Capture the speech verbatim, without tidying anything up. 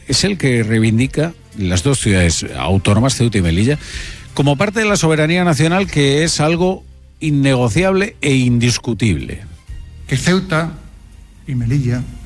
es el que reivindica las dos ciudades autónomas, Ceuta y Melilla, como parte de la soberanía nacional, que es algo innegociable e indiscutible. Que Ceuta y Melilla